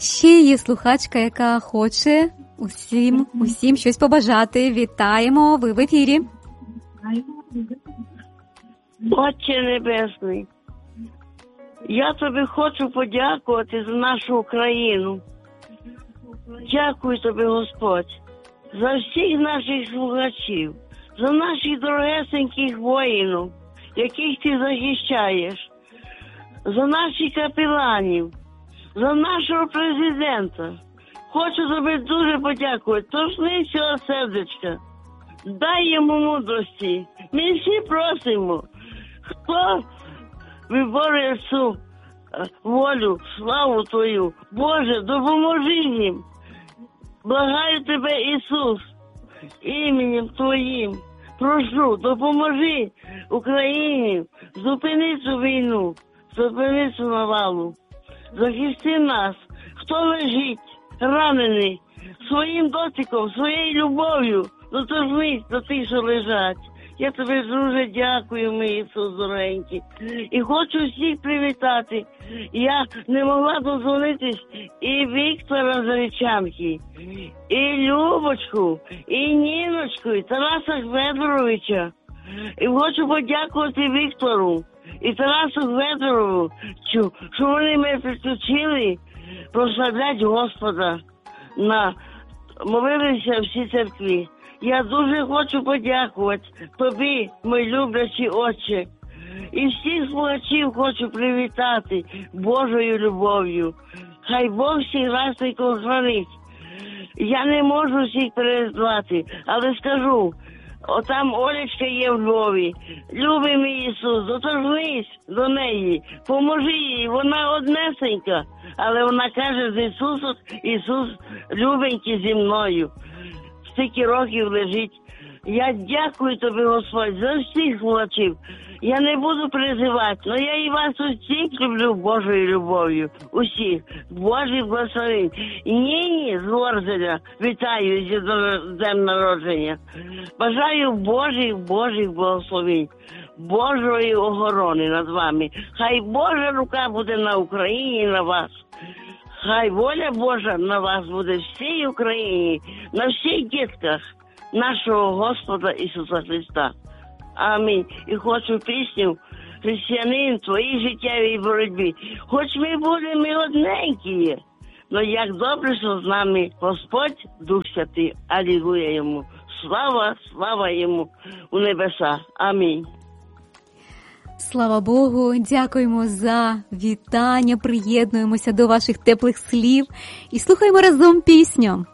Ще є слухачка, яка хоче усім щось побажати. Вітаємо, ви в ефірі. Отче Небесний, я тобі хочу подякувати за нашу Україну. Дякую тобі, Господь, за всіх наших слухачів, за наших дорогесеньких воїнів, яких ти захищаєш, за наших капеланів, за нашого президента. Хочу тобі дуже подякувати. Торкни цього сердечка. Дай йому мудрості. Ми всі просимо, хто виборює цю волю, славу Твою. Боже, допоможи їм. Благаю тебе, Ісус, іменем Твоїм. Прошу, допоможи Україні, зупини цю війну, зупини цю навалу. Захисти нас, хто лежить, ранений, своїм дотиком, своєю любов'ю, доторкнись до тих, що лежать. Я тобі дуже дякую, мій Ісус дорогенький. І хочу всіх привітати. Я не могла дозвонитись і Віктора з Речанки, і Любочку, і Ніночку, і Тараса Федоровича. І хочу подякувати Віктору і Тарасу Федоровичу, що вони мене підключили прославляти Господа. Молилися всі церкві. Я дуже хочу подякувати тобі, мій люблячий Отче. І всіх слухачів хочу привітати Божою любов'ю. Хай Бог всіх вас хранить. Я не можу всіх перезвати, але скажу, отам Олечка є в Львові. Любий мій Ісус, доторкнись до неї, поможи їй, вона однесенька. Але вона каже з Ісусом, Ісус любенький зі мною. Стільки років лежить. Я дякую тобі, Господь, за всіх слухачів. Я не буду призивати, але я і вас усіх люблю Божою любов'ю. Усіх. Божий благословень. Ніні з Ворзеля вітаю зі днем народження. Бажаю Божих благословень. Божої охорони над вами. Хай Божа рука буде на Україні і на вас. Хай воля Божа на вас буде всій Україні, на всіх дітках нашого Господа Ісуса Христа. Амінь. І хочу пісню «Християнин в твоїй життєвій боротьбі». Хоч ми будемо одненькі, але як добре, що з нами Господь Дух Святий. Алілуя йому. Слава йому у небесах. Амінь. Слава Богу, дякуємо за вітання, приєднуємося до ваших теплих слів і слухаємо разом пісню.